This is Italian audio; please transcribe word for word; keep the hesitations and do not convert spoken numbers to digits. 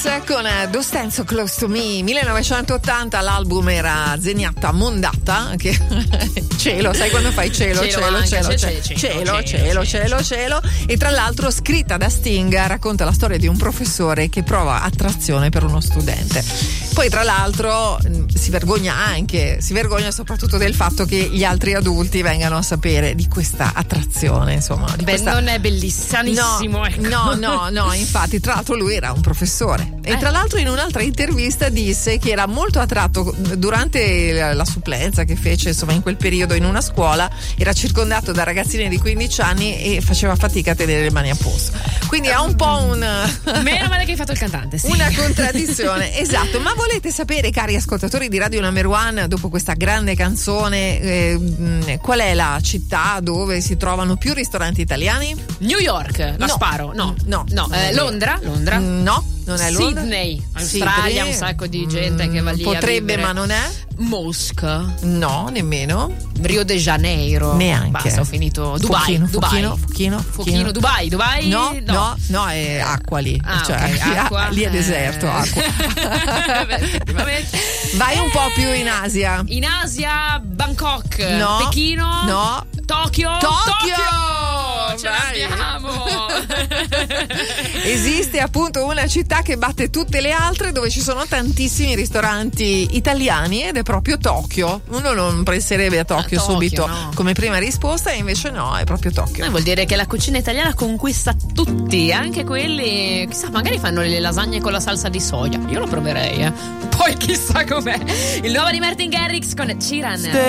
Con Do Stand So Close To Me, millenovecentottanta, l'album era Zenyatta Mondata, che cielo, sai quando fai cielo, cielo, cielo, cielo, cielo, cielo, cielo, cielo, cielo, e tra l'altro scritta da Sting, racconta la storia di un professore che prova attrazione per uno studente. Poi tra l'altro si vergogna anche, si vergogna soprattutto del fatto che gli altri adulti vengano a sapere di questa attrazione, insomma. Di Beh, questa... non è bellissimo, no, ecco. no, no, no, infatti tra l'altro lui era un professore. E tra l'altro in un'altra intervista disse che era molto attratto durante la supplenza che fece, insomma, in quel periodo in una scuola, era circondato da ragazzine di quindici anni e faceva fatica a tenere le mani a posto. Quindi ha un po' un meno male che hai fatto il cantante, sì. Una contraddizione. Esatto. Ma volete sapere, cari ascoltatori di Radio Number One, dopo questa grande canzone, eh, qual è la città dove si trovano più ristoranti italiani? New York, la no. sparo. No, no, no. Eh, Londra? Londra? No, non è Londra. Sydney, Australia, Sydney. Un sacco di gente mm, che va lì potrebbe, a vivere. ma non è. Mosca? No, nemmeno. Rio de Janeiro? Neanche. Basta, ho finito. Dubai. Fuchino, Dubai. Fuchino, Fuchino, Fuchino, Dubai, Dubai? No, no, no, no, è acqua lì. Ah, cioè, okay, acqua. Lì è eh. deserto, acqua. Vai un po' più in Asia. In Asia, Bangkok. No. Pechino? No. Tokyo? Tokyo! Tokyo! Ce Vai. l'abbiamo! Esiste appunto una città che batte tutte le altre, dove ci sono tantissimi ristoranti italiani, ed è proprio Tokyo. Uno non penserebbe a Tokyo, a Tokyo subito no. come prima risposta, e invece no, è proprio Tokyo. Eh, vuol dire che la cucina italiana conquista tutti, anche quelli, chissà, magari fanno le lasagne con la salsa di soia. Io lo proverei, eh. Poi chissà com'è. Il nuovo di Martin Garrix con Ciran.